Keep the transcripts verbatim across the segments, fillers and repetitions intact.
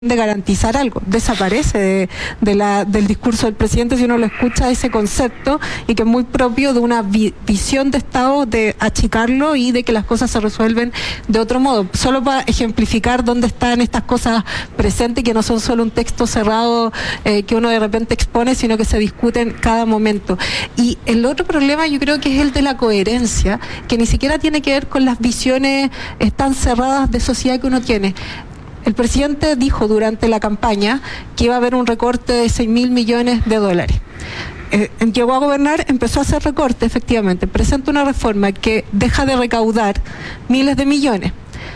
de garantizar algo, desaparece de, de la, del discurso del presidente si uno lo escucha, ese concepto, y que es muy propio de una vi, visión de Estado de achicarlo y de que las cosas se resuelven de otro modo. Solo para ejemplificar dónde están estas cosas presentes, que no son solo un texto cerrado eh, que uno de repente expone, sino que se discute en cada momento. Y el otro problema yo creo que es el de la coherencia, que ni siquiera tiene que ver con las visiones eh, tan cerradas de sociedad que uno tiene. El presidente dijo durante la campaña que iba a haber un recorte de seis mil millones de dólares. Eh, llegó a gobernar, empezó a hacer recorte, efectivamente. Presenta una reforma que deja de recaudar miles de millones.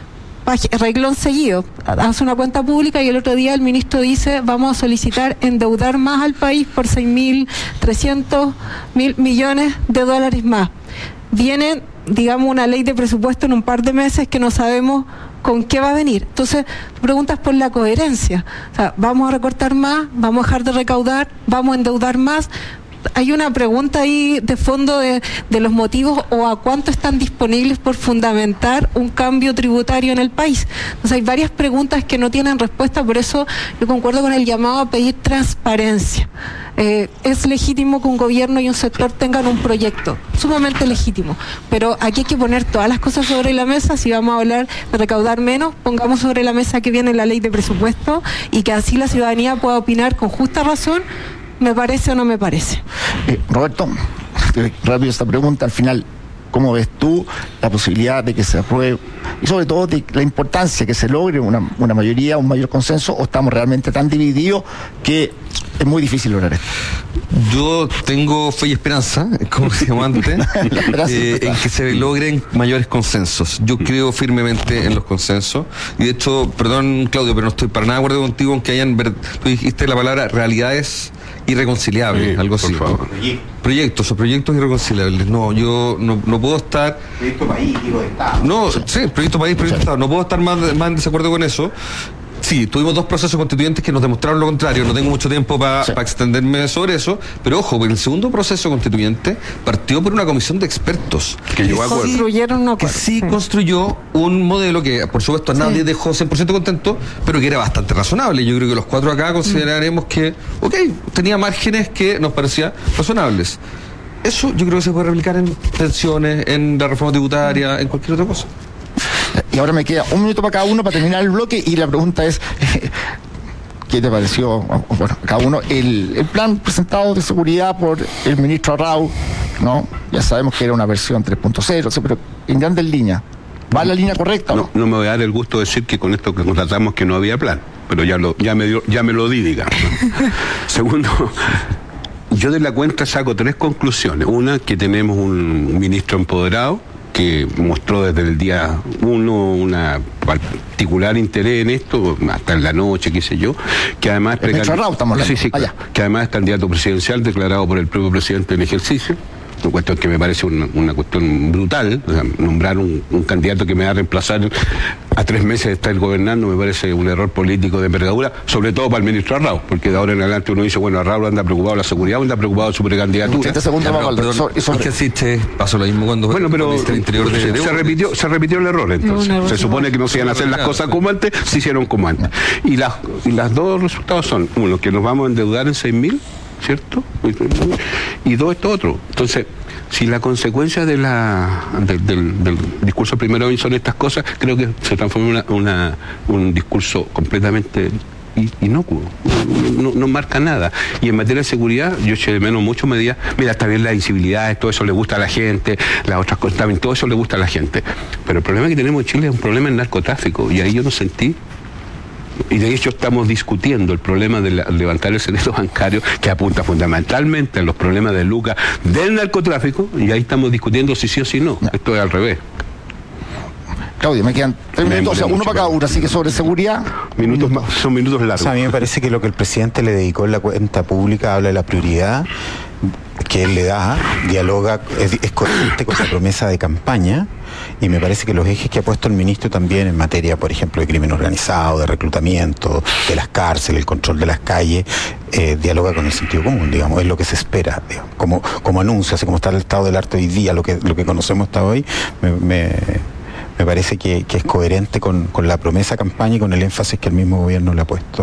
Reglón seguido, hace una cuenta pública y el otro día el ministro dice: vamos a solicitar endeudar más al país por seis mil trescientos mil millones de dólares más. Viene, digamos, una ley de presupuesto en un par de meses que no sabemos con qué va a venir. Entonces, preguntas por la coherencia. O sea, ¿vamos a recortar más? ¿Vamos a dejar de recaudar? ¿Vamos a endeudar más? Hay una pregunta ahí de fondo de, de los motivos o a cuánto están disponibles por fundamentar un cambio tributario en el país. Entonces hay varias preguntas que no tienen respuesta, por eso yo concuerdo con el llamado a pedir transparencia. Eh, es legítimo que un gobierno y un sector tengan un proyecto, sumamente legítimo, pero aquí hay que poner todas las cosas sobre la mesa. Si vamos a hablar de recaudar menos, pongamos sobre la mesa que viene la ley de presupuesto y que así la ciudadanía pueda opinar con justa razón. ¿Me parece o no me parece? Eh, Roberto, rápido esta pregunta. Al final, ¿cómo ves tú la posibilidad de que se apruebe y sobre todo de la importancia que se logre una, una mayoría, un mayor consenso, o estamos realmente tan divididos que es muy difícil lograr esto? Yo tengo fe y esperanza, como se llama antes, eh, en que se logren mayores consensos. Yo creo firmemente en los consensos. Y de hecho, perdón Claudio, pero no estoy para nada de acuerdo contigo en que hayan, tú dijiste la palabra realidades irreconciliables, sí, algo así. Por favor. Proyectos o proyectos irreconciliables. No, yo no, no puedo estar... Proyecto país, digo, de Estado. No, sí, proyecto país, proyecto Estado. No puedo estar más, más en desacuerdo con eso. Sí, tuvimos dos procesos constituyentes que nos demostraron lo contrario. No tengo mucho tiempo para sí. pa extenderme sobre eso, pero ojo, porque el segundo proceso constituyente partió por una comisión de expertos que, que, sí, construyeron una que sí, sí construyó un modelo que, por supuesto, a nadie sí. dejó cien por ciento contento, pero que era bastante razonable. Yo creo que los cuatro acá consideraremos mm. que, ok, tenía márgenes que nos parecían razonables. Eso yo creo que se puede replicar en pensiones, en la reforma tributaria, en cualquier otra cosa. Y ahora me queda un minuto para cada uno para terminar el bloque, y la pregunta es, ¿qué te pareció, bueno, cada uno, el, el plan presentado de seguridad por el ministro Arrau? ¿No? Ya sabemos que era una versión tres punto cero, pero en grandes líneas, ¿va a la línea correcta? No, no me voy a dar el gusto de decir que con esto que contratamos que no había plan, pero ya, lo, ya, me, dio, ya me lo di, digamos. Segundo, yo de la cuenta saco tres conclusiones. Una, que tenemos un ministro empoderado, que mostró desde el día uno una particular interés en esto, hasta en la noche, qué sé yo, que además es precandidato, estamos sí, sí, que además es candidato presidencial declarado por el propio presidente en ejercicio. Una cuestión que me parece una, una cuestión brutal, o sea, nombrar un, un candidato que me va a reemplazar a tres meses de estar gobernando me parece un error político de envergadura, sobre todo para el ministro Arrau, porque de ahora en adelante uno dice, bueno, Arrau anda preocupado de la seguridad, anda preocupado de su precandidatura. Este segundo ya, pero, so, so, es que existe, pasó lo mismo cuando bueno, pero el interior de, de se repitió, se repitió el error entonces. No, no, se supone que no se iban a hacer las cosas como antes, se hicieron como antes. Y las y las dos resultados son, uno, que nos vamos a endeudar en seis mil, ¿cierto? Y dos, esto otro. Entonces, si la consecuencia de la de, del, del discurso primero hoy son estas cosas, creo que se transforma en una, una, un discurso completamente inocuo, no, no marca nada. Y en materia de seguridad, yo eché de menos mucho medidas. Mira, está bien las incivilidades, todo eso le gusta a la gente, las otras cosas, también todo eso le gusta a la gente. Pero el problema que tenemos en Chile es un problema en narcotráfico, y ahí yo no sentí. Y de hecho estamos discutiendo el problema de la, levantar el secreto bancario, que apunta fundamentalmente a los problemas de lucas del narcotráfico, y ahí estamos discutiendo si sí o si no. no. Esto es al revés. Claudio, me quedan tres minutos, o sea, uno para cada uno, así que sobre seguridad... Minutos más, son minutos largos. O sea, a mí me parece que lo que el presidente le dedicó en la cuenta pública habla de la prioridad que él le da, dialoga, es, es coherente con la promesa de campaña, y me parece que los ejes que ha puesto el ministro también en materia, por ejemplo, de crimen organizado, de reclutamiento, de las cárceles, el control de las calles, eh, dialoga con el sentido común, digamos, es lo que se espera, digamos, como, como anuncia, así como está el estado del arte hoy día, lo que, lo que conocemos hasta hoy, me... me me parece que, que es coherente con, con la promesa campaña y con el énfasis que el mismo gobierno le ha puesto